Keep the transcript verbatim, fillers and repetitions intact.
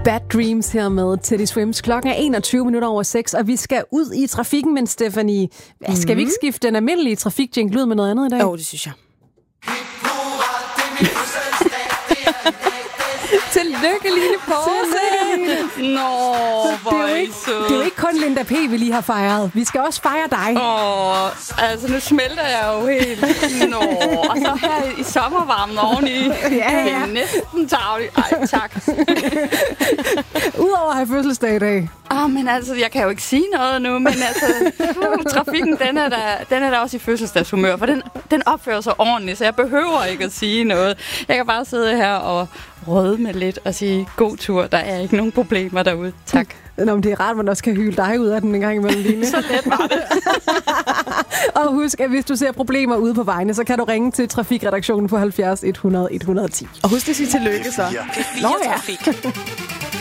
Bad Dreams her med Teddy Swims. Klokken er enogtyve minutter over seks, og vi skal ud i trafikken, men Stephanie, mm. skal vi ikke skifte den almindelige trafikjingle ud med noget andet i dag? Jo, det synes jeg. Tillykke, Line Pause! Nå, hvor det er, jo ikke, det er jo ikke kun Linda P., vi lige har fejret. Vi skal også fejre dig. Åh, altså nu smelter jeg jo helt. Nå, og så her i sommervarmen oveni. Ja, ja. Det er næsten tavligt. Ej, tak. Udover at have fødselsdag i dag. Ah, men altså, jeg kan jo ikke sige noget nu, men altså, uh, trafikken, den er, der, den er der også i fødselsdagshumør, for den, den opfører sig ordentligt, så jeg behøver ikke at sige noget. Jeg kan bare sidde her og rødme lidt og sige, god tur, der er ikke nogen problemer derude. Tak. Nå, men det er rart, at man også kan hyle dig ud af den en gang imellem, Line. Så let var det. Og husk, at hvis du ser problemer ude på vejene, så kan du ringe til trafikredaktionen på halvfjerds hundrede et hundrede et hundrede og ti. Og husk at sige tillykke så. Nå ja.